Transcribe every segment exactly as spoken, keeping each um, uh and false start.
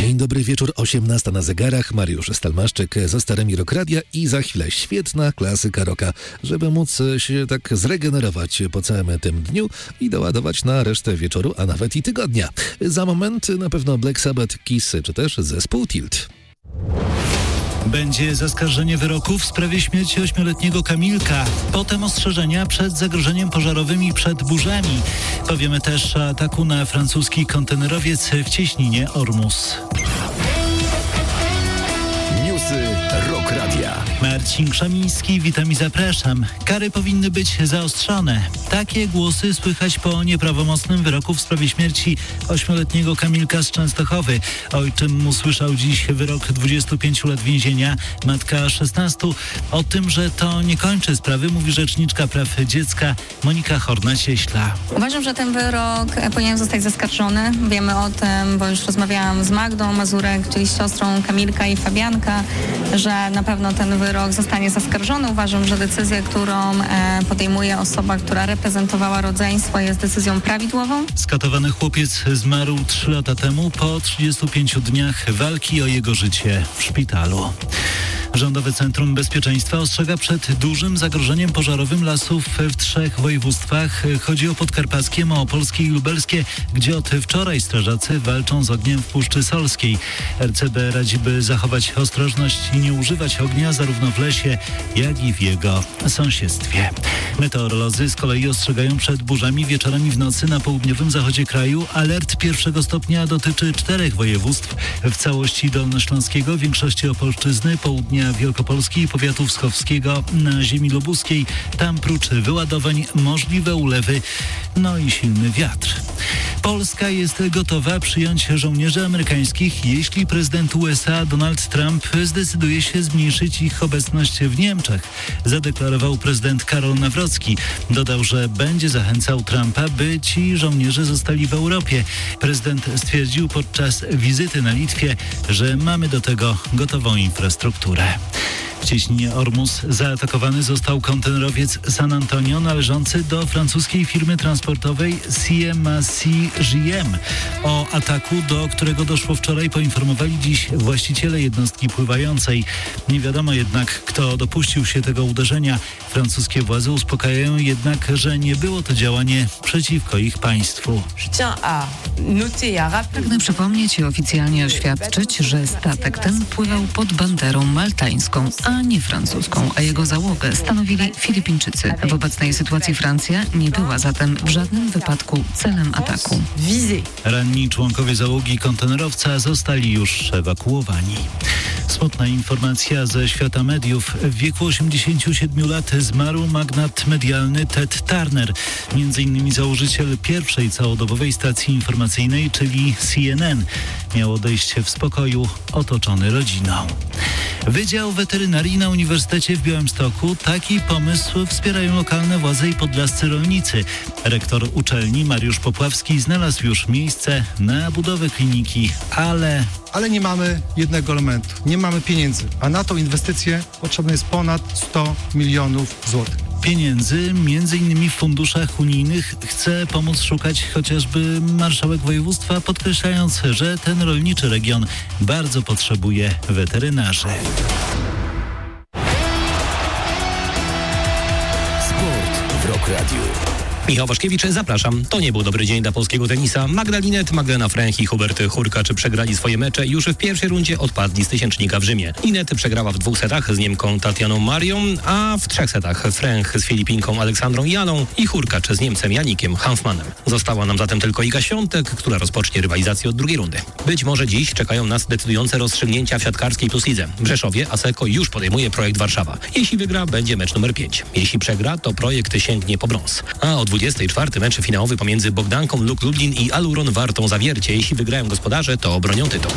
Dzień dobry wieczór, osiemnasta na zegarach. Mariusz Stalmaszczyk za staremi Rock Radia i za chwilę świetna klasyka rocka, żeby móc się tak zregenerować po całym tym dniu i doładować na resztę wieczoru, a nawet i tygodnia. Za moment na pewno Black Sabbath, Kiss czy też zespół Tilt. Będzie zaskarżenie wyroku w sprawie śmierci ośmioletniego Kamilka. Potem ostrzeżenia przed zagrożeniem pożarowym i przed burzami. Powiemy też o ataku na francuski kontenerowiec w cieśninie Ormus. Newsy Rock Radia. Marcin Krzemiński, witam i zapraszam. Kary powinny być zaostrzone. Takie głosy słychać po nieprawomocnym wyroku w sprawie śmierci ośmioletniego Kamilka z Częstochowy. Ojczym usłyszał dziś wyrok dwudziestu pięciu lat więzienia, matka szesnastu. O tym, że to nie kończy sprawy, mówi rzeczniczka praw dziecka Monika Horna-Cieśla. Uważam, że ten wyrok powinien zostać zaskarżony. Wiemy o tym, bo już rozmawiałam z Magdą Mazurek, czyli siostrą Kamilka i Fabianka, że na pewno ten wyrok zostanie zaskarżony. Uważam, że decyzja, którą e, podejmuje osoba, która reprezentowała rodzeństwo, jest decyzją prawidłową. Skatowany chłopiec zmarł trzy lata temu po trzydziestu pięciu dniach walki o jego życie w szpitalu. Rządowe Centrum Bezpieczeństwa ostrzega przed dużym zagrożeniem pożarowym lasów w trzech województwach. Chodzi o podkarpackie, małopolskie i lubelskie, gdzie od wczoraj strażacy walczą z ogniem w Puszczy Solskiej. R C B radzi, by zachować ostrożność i nie używać ognia zarówno w lesie, jak i w jego sąsiedztwie. Meteorolodzy z kolei ostrzegają przed burzami wieczorem i w nocy na południowym zachodzie kraju. Alert pierwszego stopnia dotyczy czterech województw. W całości Dolnośląskiego, większości Opolszczyzny, południa Wielkopolski i powiatu wschowskiego, na ziemi lubuskiej. Tam prócz wyładowań możliwe ulewy, no i silny wiatr. Polska jest gotowa przyjąć żołnierzy amerykańskich, jeśli prezydent U S A Donald Trump zdecyduje się zmniejszyć ich obecność w Niemczech, zadeklarował prezydent Karol Nawrocki. Dodał, że będzie zachęcał Trumpa, by ci żołnierze zostali w Europie. Prezydent stwierdził podczas wizyty na Litwie, że mamy do tego gotową infrastrukturę. W cieśninie Ormus zaatakowany został kontenerowiec San Antonio należący do francuskiej firmy transportowej C M A C G M. O ataku, do którego doszło wczoraj, poinformowali dziś właściciele jednostki pływającej. Nie wiadomo jednak, kto dopuścił się tego uderzenia. Francuskie władze uspokajają jednak, że nie było to działanie przeciwko ich państwu. Pragnę przypomnieć i oficjalnie oświadczyć, że statek ten pływał pod banderą maltańską, a nie francuską, a jego załogę stanowili Filipińczycy. W obecnej sytuacji Francja nie była zatem w żadnym wypadku celem ataku. Ranni członkowie załogi kontenerowca zostali już ewakuowani. Smutna informacja ze świata mediów. W wieku osiemdziesięciu siedmiu lat zmarł magnat medialny Ted Turner, między innymi założyciel pierwszej całodobowej stacji informacyjnej, czyli C N N. Miał odejść w spokoju, otoczony rodziną. Wydział Weterynarii na Uniwersytecie w Białymstoku. Taki pomysł wspierają lokalne władze i podlascy rolnicy. Rektor uczelni Mariusz Popławski znalazł już miejsce na budowę kliniki, ale... Ale nie mamy jednego elementu, nie mamy pieniędzy, a na tą inwestycję potrzebne jest ponad sto milionów złotych. Pieniędzy, między innymi w funduszach unijnych, chce pomóc szukać chociażby marszałek województwa, podkreślając, że ten rolniczy region bardzo potrzebuje weterynarzy. Sport w Rock Radiu. Michał Waszkiewicz, zapraszam. To nie był dobry dzień dla polskiego tenisa. Magda Linette, Magdalena Fręch i Hubert Hurkacz przegrali swoje mecze i już w pierwszej rundzie odpadli z tysięcznika w Rzymie. Linette przegrała w dwóch setach z Niemką Tatianą Marią, a w trzech setach Fręch z Filipinką Aleksandrą Janą i Hurkacz z Niemcem Janikiem Hanfmanem. Została nam zatem tylko Iga Świątek, która rozpocznie rywalizację od drugiej rundy. Być może dziś czekają nas decydujące rozstrzygnięcia w siatkarskiej plus lidze. W Rzeszowie Asseco już podejmuje projekt Warszawa. Jeśli wygra, będzie mecz numer pięć. Jeśli przegra, to projekt sięgnie po brąz. A o dwudziestej czwartej mecz finałowy pomiędzy Bogdanką Luk Lublin i Aluron Wartą Zawiercie. Jeśli wygrają gospodarze, to obronią tytuł.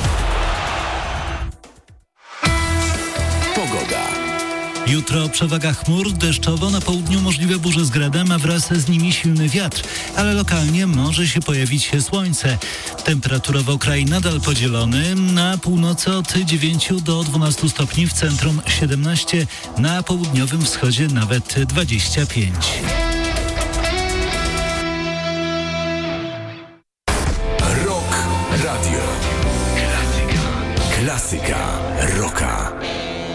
Pogoda. Jutro przewaga chmur, deszczowo, na południu możliwe burze z gradem, a wraz z nimi silny wiatr, ale lokalnie może się pojawić słońce. Temperaturowo kraj nadal podzielony, na północy od dziewięciu do dwunastu stopni, w centrum siedemnaście, na południowym wschodzie nawet dwadzieścia pięć. Rock Radio. Klasyka. Klasyka rocka.